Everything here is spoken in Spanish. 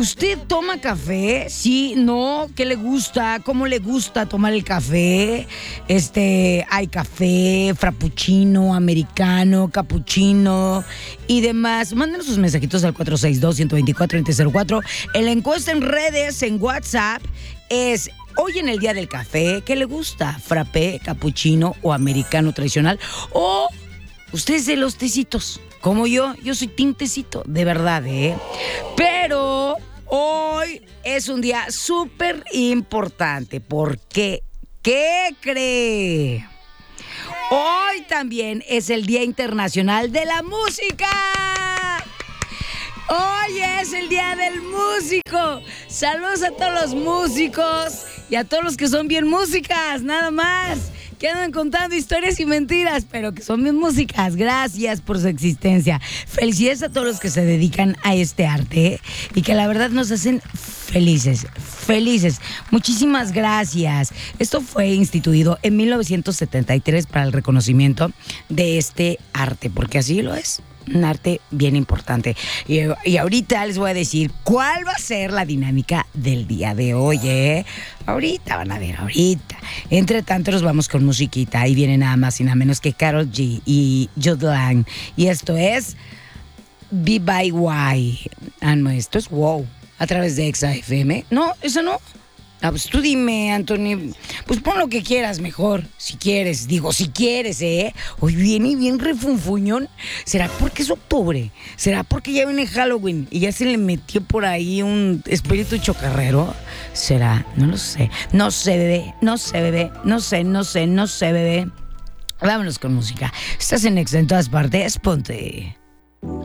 ¿Usted toma café? Sí, no, ¿qué le gusta? ¿Cómo le gusta tomar el café? Hay café, frappuccino, americano, cappuccino y demás. Mándenos sus mensajitos al 462-124-2004. En la encuesta en redes, en WhatsApp, es hoy en el día del café, ¿qué le gusta? ¿Frappé, cappuccino o americano tradicional? O usted es de los tecitos, como yo soy tintecito, de verdad, ¿eh? Pero hoy es un día súper importante, porque, ¿qué cree? Hoy también es el Día Internacional de la Música. Hoy es el Día del Músico. Saludos a todos los músicos y a todos los que son bien músicas, nada más. Que andan contando historias y mentiras, pero que son bien músicas. Gracias por su existencia. Felicidades a todos los que se dedican a este arte y que la verdad nos hacen felices. Muchísimas gracias. Esto fue instituido en 1973 para el reconocimiento de este arte, porque así lo es. Un arte bien importante. Y ahorita les voy a decir cuál va a ser la dinámica del día de hoy, ¿eh? Ahorita van a ver, ahorita. Entre tanto, nos vamos con musiquita. Ahí viene nada más y nada menos que Karol G y Jude Lang. Y esto es BYY. Ah, no, esto es Wow. A través de Exa FM. No, eso no. Ah, pues tú dime, Anthony, pues pon lo que quieras mejor, si quieres, ¿eh? Hoy viene bien refunfuñón. ¿Será porque es octubre? ¿Será porque ya viene Halloween y ya se le metió por ahí un espíritu chocarrero? ¿Será? No lo sé. No sé, bebé. No sé, bebé. Vámonos con música. Estás en Exa en todas partes, ponte.